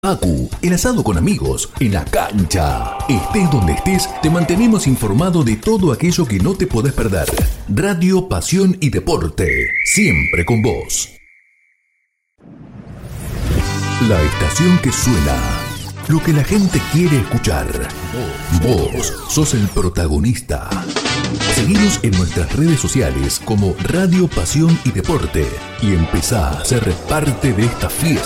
Acu, el asado con amigos, en la cancha. Estés donde estés, te mantenemos informado de todo aquello que no te podés perder. Radio, pasión y deporte, siempre con vos. La estación que suena, lo que la gente quiere escuchar. Vos sos el protagonista. Seguinos en nuestras redes sociales como Radio, Pasión y Deporte y empezá a ser parte de esta fiesta.